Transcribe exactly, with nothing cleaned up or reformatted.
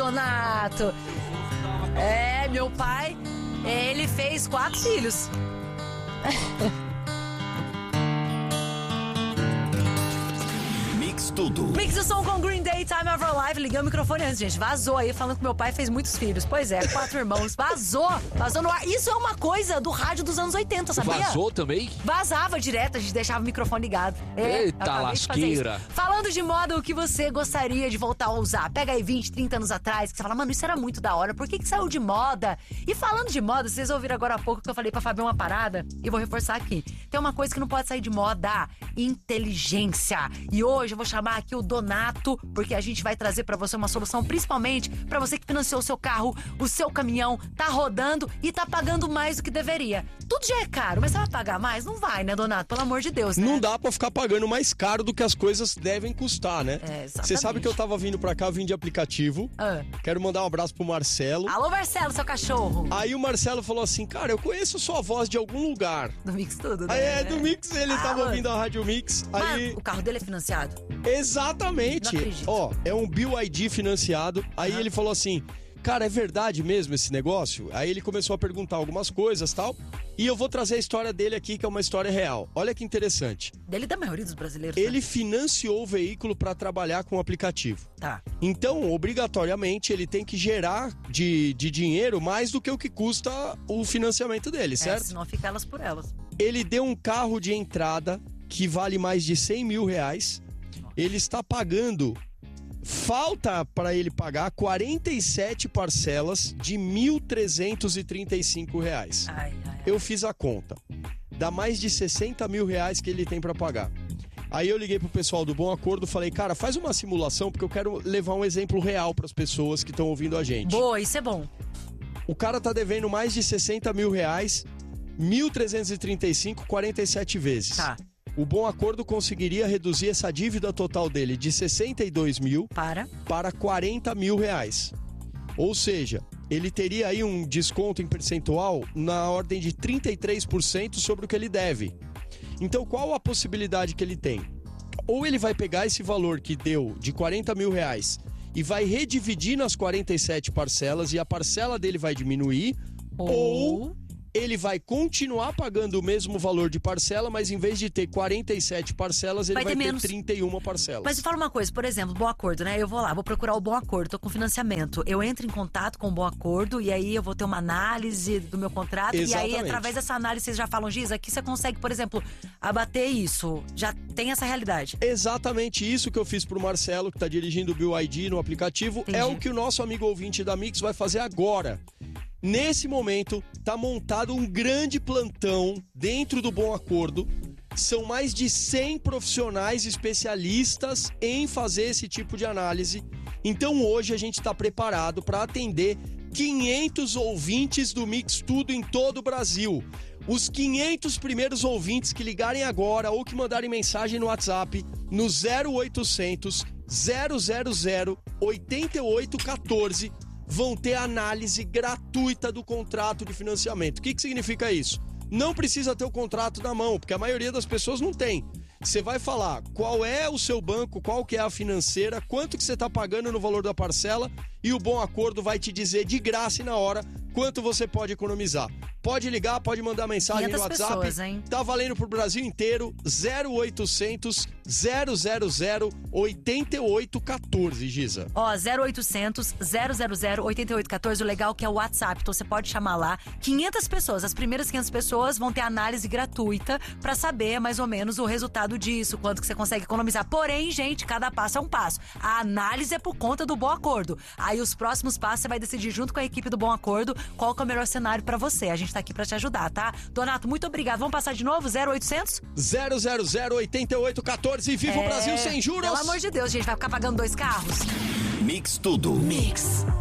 Donato. É, meu pai, ele fez quatro filhos. Mix tudo. Mix o som com Green Day, Time of Our Life. Liguei o microfone antes, gente. Vazou aí, falando que meu pai fez muitos filhos. Pois é, quatro irmãos. Vazou. Vazou no ar. Isso é uma coisa do rádio dos anos oitenta, sabia? Vazou também? Vazava direto, a gente deixava o microfone ligado. É, Eita lasqueira. Falando de moda, o que você gostaria de voltar a usar? Pega aí vinte, trinta anos atrás, que você fala, mano, isso era muito da hora. Por que que saiu de moda? E falando de moda, vocês ouviram agora há pouco que eu falei pra Fabi uma parada? E vou reforçar aqui. Tem uma coisa que não pode sair de moda: inteligência. E hoje eu vou chamar aqui o Donato, porque a gente vai trazer pra você uma solução, principalmente pra você que financiou o seu carro, o seu caminhão, tá rodando e tá pagando mais do que deveria. Tudo já é caro, mas você vai pagar mais? Não vai, né, Donato? Pelo amor de Deus, né? Não dá pra ficar pagando mais caro do que as coisas devem custar, né? É, exatamente. Você sabe que eu tava vindo pra cá, eu vim de aplicativo. Ah. Quero mandar um abraço pro Marcelo. Alô, Marcelo, seu cachorro. Aí o Marcelo falou assim, cara, eu conheço sua voz de algum lugar. Do Mix tudo, né? Aí é, do Mix, ele Ah, tava mano. ouvindo a Rádio Mix. Aí... Mas o carro dele é financiado? Exatamente. Não acredito. Ó, é um B Y D financiado. Aí Aham. ele falou assim, cara, é verdade mesmo esse negócio? Aí ele começou a perguntar algumas coisas e tal. E eu vou trazer a história dele aqui, que é uma história real. Olha que interessante. Dele e da maioria dos brasileiros. Ele financiou o veículo para trabalhar com o aplicativo. Tá. Então, obrigatoriamente, ele tem que gerar de, de dinheiro mais do que o que custa o financiamento dele, É, certo? senão fica elas por elas. Ele deu um carro de entrada que vale mais de cem mil reais. Ele está pagando, falta para ele pagar quarenta e sete parcelas de mil trezentos e trinta e cinco reais. Ai, ai, ai. Eu fiz a conta. Dá mais de sessenta mil reais que ele tem para pagar. Aí eu liguei pro pessoal do Bom Acordo, falei, cara, faz uma simulação, porque eu quero levar um exemplo real para as pessoas que estão ouvindo a gente. Boa, isso é bom. O cara tá devendo mais de sessenta mil reais, mil trezentos e trinta e cinco, quarenta e sete vezes. Tá. O Bom Acordo conseguiria reduzir essa dívida total dele de sessenta e dois mil Para. para quarenta mil reais. Ou seja, ele teria aí um desconto em percentual na ordem de trinta e três por cento sobre o que ele deve. Então, qual a possibilidade que ele tem? Ou ele vai pegar esse valor que deu de quarenta mil reais e vai redividir nas quarenta e sete parcelas e a parcela dele vai diminuir, Ou- ou ele vai continuar pagando o mesmo valor de parcela, mas em vez de ter quarenta e sete parcelas, ele Vai vai, ter ter, menos. trinta e uma parcelas. Mas me fala uma coisa, por exemplo, Bom Acordo, né? Eu vou lá, vou procurar o Bom Acordo, tô com financiamento. Eu entro em contato com o Bom Acordo e aí eu vou ter uma análise do meu contrato. Exatamente. E aí, através dessa análise, vocês já falam, Giz, aqui você consegue, por exemplo, abater isso. Já tem essa realidade. Exatamente isso que eu fiz pro Marcelo, que tá dirigindo o B Y D no aplicativo. Entendi. É o que o nosso amigo ouvinte da Mix vai fazer agora. Nesse momento, tá montado um grande plantão dentro do Bom Acordo. São mais de cem profissionais especialistas em fazer esse tipo de análise. Então hoje a gente está preparado para atender quinhentos ouvintes do Mix Tudo em todo o Brasil. Os quinhentos primeiros ouvintes que ligarem agora ou que mandarem mensagem no WhatsApp no zero oitocentos, zero zero zero, oito oito um quatro vão ter análise gratuita do contrato de financiamento. O que que significa isso? Não precisa ter o contrato na mão, porque a maioria das pessoas não tem. Você vai falar qual é o seu banco, qual que é a financeira, quanto que você está pagando no valor da parcela e o Bom Acordo vai te dizer de graça e na hora quanto você pode economizar. Pode ligar, pode mandar mensagem no quinhentas WhatsApp. pessoas, hein? Tá valendo pro Brasil inteiro. zero oitocentos, zero zero zero, oito oito um quatro, Giza. Ó, zero oitocentos, zero zero zero, oito oito um quatro, o legal que é o WhatsApp, então você pode chamar lá. quinhentas pessoas, as primeiras quinhentas pessoas vão ter análise gratuita pra saber mais ou menos o resultado disso, quanto que você consegue economizar. Porém, gente, cada passo é um passo. A análise é por conta do Bom Acordo. Aí os próximos passos você vai decidir junto com a equipe do Bom Acordo qual que é o melhor cenário pra você. A gente tá aqui pra te ajudar, tá? Donato, muito obrigado. Vamos passar de novo? zero oitocentos? zero zero zero, oito oito um quatro. Viva o Brasil sem juros! Pelo amor de Deus, gente, vai ficar pagando dois carros? Mix Tudo. Mix.